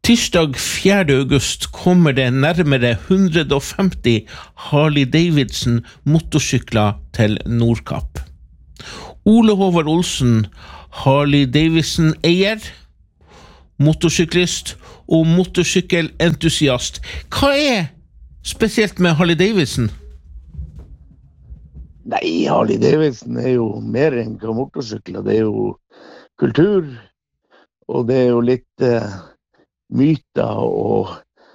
Tirsdag 4. august kommer det nærmere 150 Harley-Davidson motorsykler til Nordkapp. Ole Håvard Olsen, Harley-Davidson eier, motorsyklist og motorsykkelentusiast. Hva spesielt med Harley-Davidson? Nei, Harley-Davidson jo mer enn hva motorsykler. Det jo kultur, og det jo litt myter og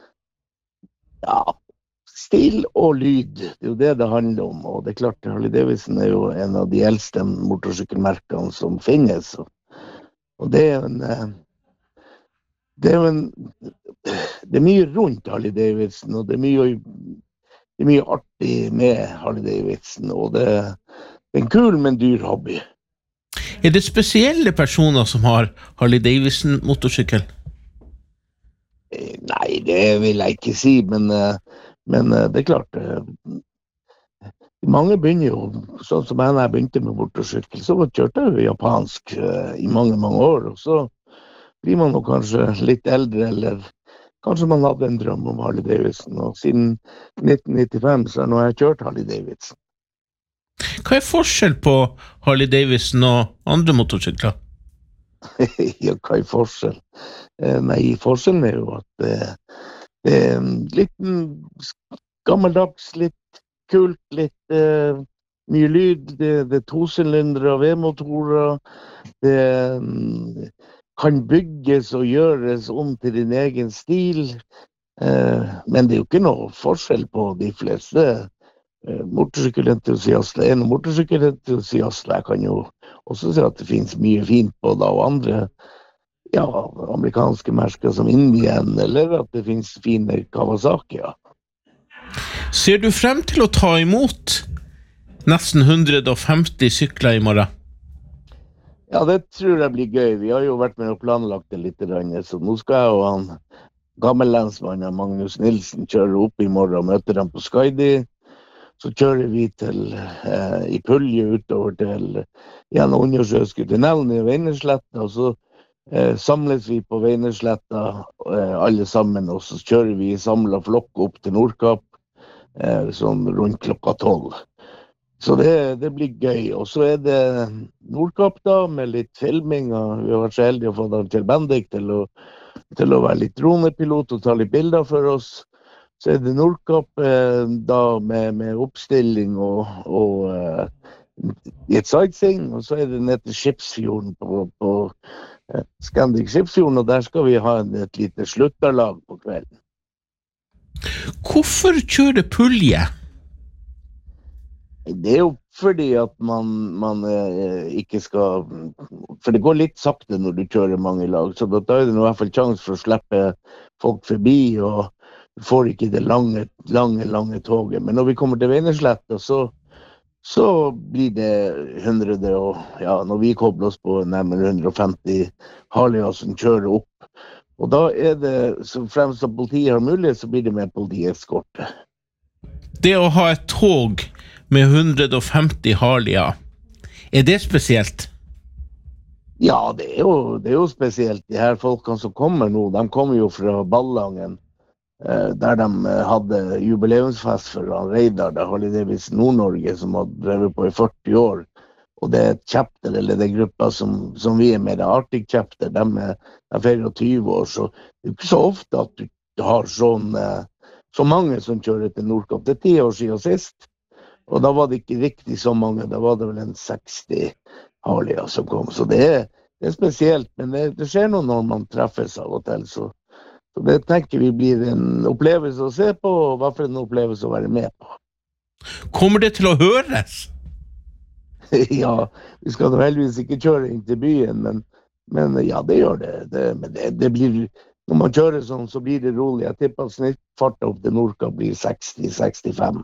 stil og lyd. Det jo det handler om, og det klart Harley-Davidson jo en av de eldste motorsykkelmerkene som finnes. Og det det mye rundt Harley-Davidson, og det mye artig med Harley-Davidson, og det en kul, men dyr hobby. Det spesielle personer som har Harley-Davidson motorsykkel? Nei, det vil jeg ikke si, men det klart, mange begynner jo, sånn som jeg begynte med motorsykkel, så kjørte jeg jo japansk i mange, mange år, og så blir man jo kanskje litt eldre, eller kanskje man hadde en drøm om Harley-Davidson, og siden 1995 så nå har jeg kjørt Harley-Davidson. Hva forskjell på Harley-Davidson og andre motorsykler? Ja, hva forskjell? Nei, forskjellen jo at det litt gammeldags, litt kult, litt mye lyd, det tosylindere og V-motorer, det kan bygges og gjøres om til din egen stil, men det jo ikke noe forskjell på de fleste motorsykkelentusiaster. En motorsykkelentusiaster, jeg kan jo også si at det finnes mye fint på det, og andre amerikanske merker som Indian, eller at det finnes fine Kawasaki. Ser du frem til å ta imot nesten 150 sykler i morgen? Ja, det tror jeg blir gøy. Vi har jo vært med og planlagt det litt, så nå skal jeg og han gammellensmannen Magnus Nilsen kjøre opp i morgen og møte dem på Skaidi. Så kjører vi til i Pulje utover til gjennom Undersjøske tunnelen i Veinersletta, og så samles vi på Veinersletta alle sammen, og så kjører vi samlet flokk opp til Nordkapp sånn rundt klokka 12. Så det blir gøy, og så det Nordkapp da, med litt filming, og vi har vært så heldige å få dem til Bendik til å være litt dronepilot og ta litt bilder for oss. Så det Nordkapp da med oppstilling og i et sightseeing, og så det ned til Skipsfjorden på Scandic Skipsfjorden, og der skal vi ha et lite slutterlag på kvelden. Hvorfor kjøre Pulje? Det jo fordi at man ikke skal, for det går litt sakte når du kjører mange lag, så da det i hvert fall sjanse for å slippe folk forbi, og du får ikke det lange toget. Men når vi kommer til Veinersletta, så blir det 100, og når vi kobler oss på nærmere 150 Harleyer som kjører opp. Og da det, så fremst at politiet har mulighet, så blir det med politieskorte. Det å ha et tog med 150 Harleyer, det spesielt? Ja, det jo spesielt. De her folkene som kommer nå, de kommer jo fra Ballangen, der de hadde jubileumsfest for Reidar, der Harley-Davidson Nord-Norge, som har drevet på i 40 år. Og det et chapter, eller det gruppa som vi med, det Arctic Chapter, de feirer 20 år, så det ikke så ofte at du har så mange som kjører til Nordkapp. Det 10 år siden sist, og da var det ikke riktig så mange, da var det vel en 60 Harleyer som kom. Så det spesielt, men det skjer noe når man treffes av og til, så det tenker vi blir en opplevelse å se på, og hva for en opplevelse å være med på. Kommer det til å høres? Ja, vi skal da heldigvis ikke kjøre inn til byen, men ja, det gjør det. Men det blir, når man kjører sånn, så blir det rolig. Jeg tipper at snittfarten opp til Nordkapp blir 60-65.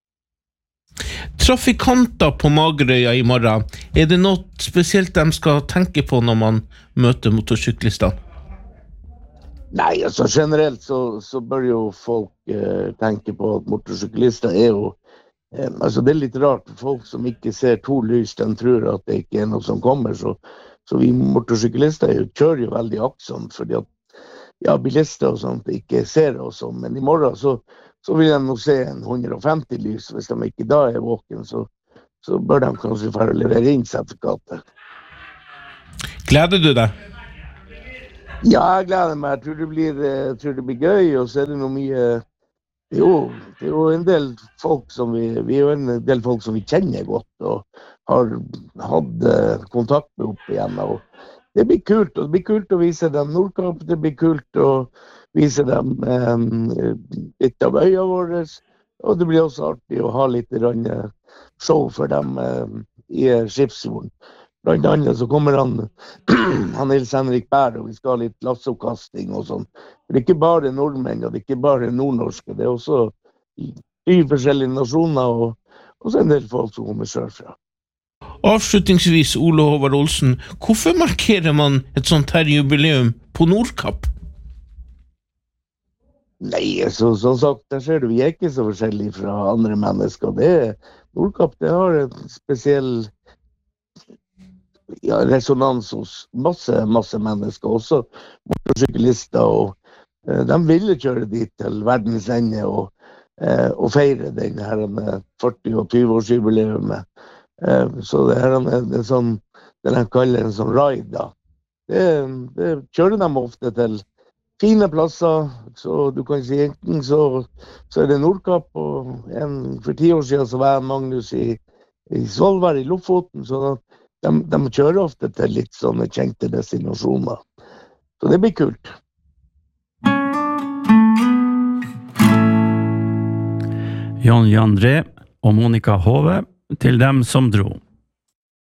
Trafikanter på Magerøya i morgen, det noe spesielt de skal tenke på når man møter motorsyklistene? Nei, altså generelt så bør jo folk tenke på at motorsyklister jo altså det litt rart, folk som ikke ser to lys, de tror at det ikke noe som kommer, så vi motorsyklister kjører jo veldig aktsomt, fordi at bilister og sånt ikke ser oss sånn, men i morgen så vil de nok se en 150 lys, hvis de ikke da våken, så bør de kanskje få levere inn sertifikatet. Gleder du deg? Ja, jeg gleder meg. Jeg tror det blir gøy, og så det noe mye... Det er jo en del folk som vi er jo en del folk som vi kjenner godt, og har hatt kontakt med opp igjen, og det blir kult, og det blir kult å vise dem Nordkapp, det blir kult å vise dem litt av øya våre, og det blir også artig å ha litt show for dem i Skipsfjorden. Blant annet så kommer han Nils Henrik Bær, og vi skal ha litt lassokasting og sånn. Det er ikke bare nordmenn, og det er ikke bare nordnorske, det er også 4 forskjellige nasjoner, og så en del folk som kommer sørfra. Avslutningsvis, Ole Håvard Olsen, hvorfor markerer man et sånt her jubileum på Nordkapp? Nei, som sagt, der ser du, vi er ikke så forskjellige fra andre mennesker. Nordkapp, det har en spesiell resonans hos masse mennesker, også motorsyklister, og de ville kjøre dit til verdens ende og feire den her 40- og 20-årsjubileumet. Så det her er sånn, det de kaller en sånn ride da. Det kjører de ofte til fine plasser, så du kan si enten så det Nordkapp, og for 10 år siden så var Magnus i Svolvær i Lofoten, så de kjører ofte til litt sånne kjente destinasjoner. Så det blir kult. Jan Jandré og Monica Hove til dem som dro.